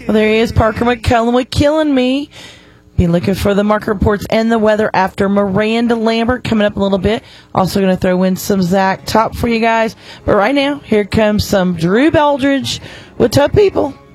Well, there he is, Parker McCullum with Killing Me. Be looking for the market reports and the weather after Miranda Lambert coming up a little bit. Also going to throw in some Zach Top for you guys. But right now, here comes some Drew Beldridge with Tough People.